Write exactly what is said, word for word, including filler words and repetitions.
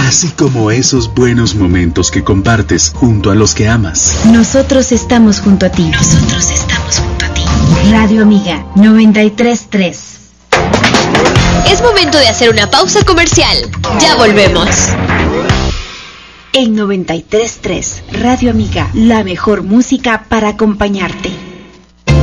así como esos buenos momentos que compartes junto a los que amas. Nosotros estamos junto a ti. Nosotros estamos junto a ti. Radio Amiga noventa y tres punto tres. Es momento de hacer una pausa comercial. Ya volvemos. En noventa y tres punto tres, Radio Amiga, la mejor música para acompañarte.